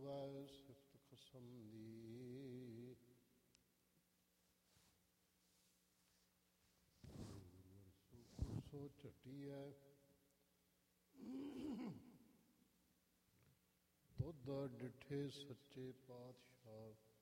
ਗਾਵੇ ਸਿਫਤ ਖਸਮ ਦੀ। ਸੋ ਝਟੀਐ ਤੁਧ ਡਿਠੇ ਸੱਚੇ ਪਾਤਸ਼ਾਹ।